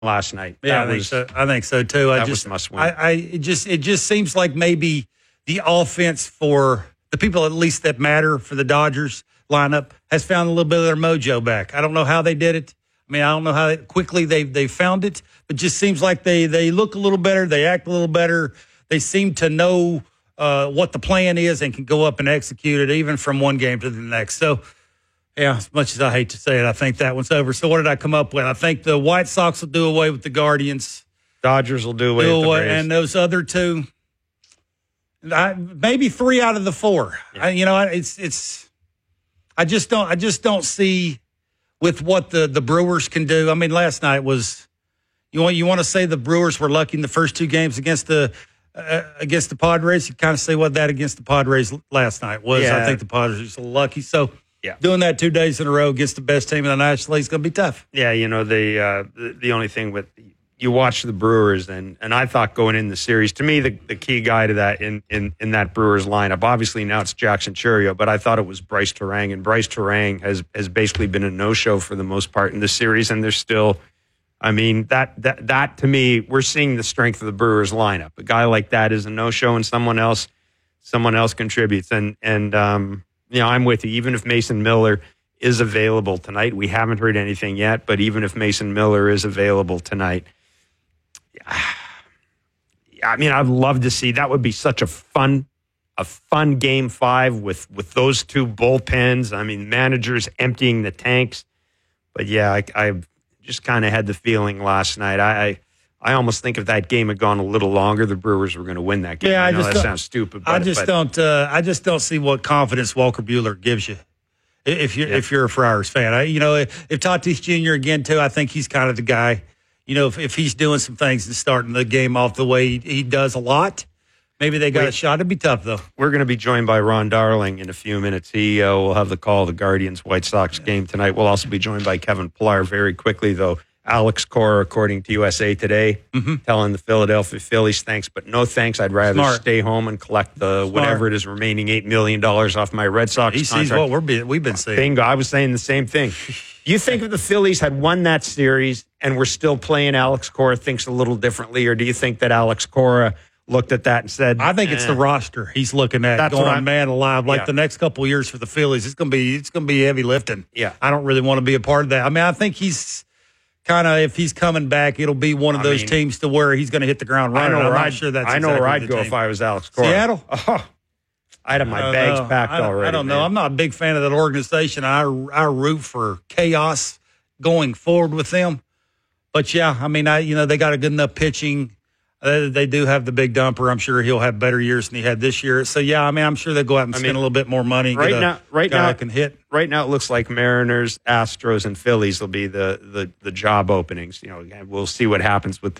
last night. Yeah, I think so too. That was must win. It just seems like maybe the offense for the people at least that matter for the Dodgers lineup has found a little bit of their mojo back. I don't know how they did it. I mean, I don't know how quickly they found it, but just seems like they look a little better. They act a little better. They seem to know what the plan is and can go up and execute it even from one game to the next. So, yeah, as much as I hate to say it, I think that one's over. So what did I come up with? I think the White Sox will do away with the Guardians. Dodgers will do away with the Braves. And those other two, maybe 3 out of the 4. Yeah. I just don't see with what the Brewers can do. I mean, last night was you want to say the Brewers were lucky in the first 2 games against the Padres. You kind of say what that against the Padres last night was. Yeah. I think the Padres were lucky. So yeah, doing that 2 days in a row against the best team in the National League is going to be tough. Yeah, the only thing with you watch the Brewers and I thought going in the series, to me the key guy to that in that Brewers lineup, obviously now it's Jackson Chourio, but I thought it was Bryce Terang, and Bryce Terang has basically been a no-show for the most part in the series, and there's still, I mean, that to me, we're seeing the strength of the Brewers lineup. A guy like that is a no-show, and someone else contributes, and I'm with you. Even if Mason Miller is available tonight, we haven't heard anything yet, but even if Mason Miller is available tonight, I mean, I'd love to see. That would be such a fun Game 5 with those 2 bullpens. I mean, managers emptying the tanks. But yeah, I just kind of had the feeling last night. I almost think if that game had gone a little longer, the Brewers were going to win that game. Yeah, I know that sounds stupid. But, I just don't see what confidence Walker Buehler gives you if you're a Friars fan. If Tatis Jr. again too, I think he's kind of the guy. If he's doing some things and starting the game off the way he does a lot, maybe they got a shot. It'd be tough, though. We're going to be joined by Ron Darling in a few minutes. He will have the call of the Guardians-White Sox game tonight. We'll also be joined by Kevin Pillar very quickly, though. Alex Cora, according to USA Today, telling the Philadelphia Phillies, thanks, but no thanks. I'd rather stay home and collect whatever it is remaining $8 million off my Red Sox contract. He sees what we've been saying. Bingo. I was saying the same thing. You think if the Phillies had won that series and we're still playing, Alex Cora thinks a little differently, or do you think that Alex Cora looked at that and said, I think it's the roster he's looking at. That's going man alive. Like the next couple of years for the Phillies, it's gonna be heavy lifting. Yeah. I don't really want to be a part of that. I mean, I think he's kind of, if he's coming back, it'll be one of those teams to where he's going to hit the ground running. I'm not sure that's exactly where I'd go team. if I was Alex Cora. Seattle? Oh, I'd have my bags packed already. I don't know. I'm not a big fan of that organization. I root for chaos going forward with them. But yeah, I mean, they got a good enough pitching. They do have the big dumper. I'm sure he'll have better years than he had this year. So yeah, I mean, I'm sure they'll go out and spend a little bit more money. Right now, can hit. Right now, it looks like Mariners, Astros, and Phillies will be the job openings. We'll see what happens with